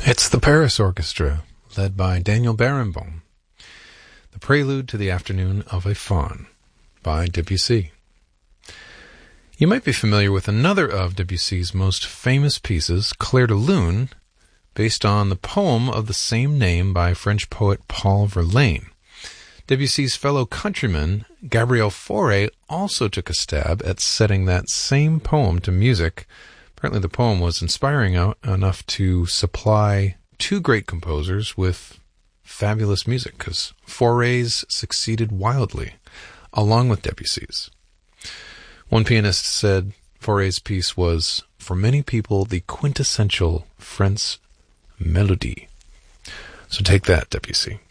It's the Paris Orchestra, led by Daniel Barenboim. The Prelude to the Afternoon of a Faun by Debussy. You might be familiar with another of Debussy's most famous pieces, Clair de Lune, based on the poem of the same name by French poet Paul Verlaine. Debussy's fellow countryman, Gabriel Fauré, also took a stab at setting that same poem to music. Apparently the poem was inspiring enough to supply two great composers with fabulous music, because Fauré's succeeded wildly, along with Debussy's. One pianist said Fauré's piece was, for many people, the quintessential French melody. So take that, Debussy.